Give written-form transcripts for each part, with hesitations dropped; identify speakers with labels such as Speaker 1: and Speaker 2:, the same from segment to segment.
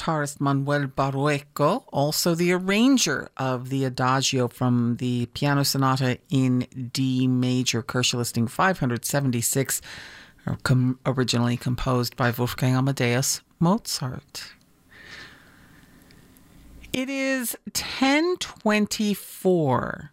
Speaker 1: guitarist Manuel Barrueco, also the arranger of the Adagio from the Piano Sonata in D major, Korsche listing 576, originally composed by Wolfgang Amadeus Mozart. It is 10:24.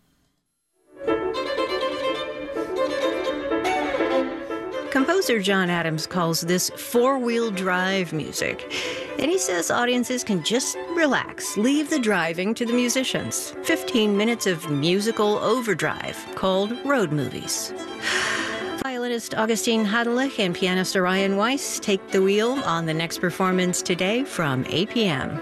Speaker 2: Composer John Adams calls this four-wheel drive music. And he says audiences can just relax, leave the driving to the musicians. 15 minutes of musical overdrive called road movies. Violinist Augustine Hadelich and pianist Orion Weiss take the wheel on the next performance today from 8 p.m.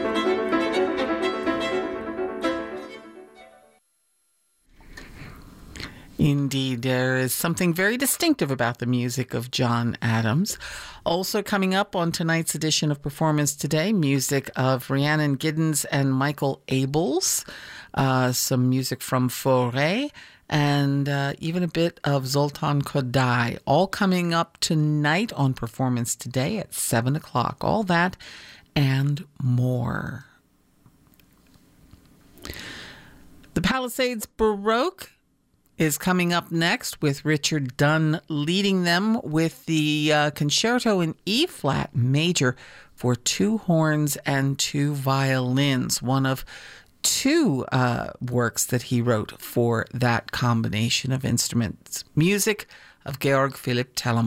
Speaker 1: Indeed, there is something very distinctive about the music of John Adams. Also coming up on tonight's edition of Performance Today, music of Rhiannon Giddens and Michael Abels, some music from Fauré, and even a bit of Zoltan Kodály, all coming up tonight on Performance Today at 7 o'clock. All that and more. The Palisades Baroque is coming up next with Richard Dunn leading them with the concerto in E-flat major for two horns and two violins, one of two works that he wrote for that combination of instruments. Music of Georg Philipp Telemann.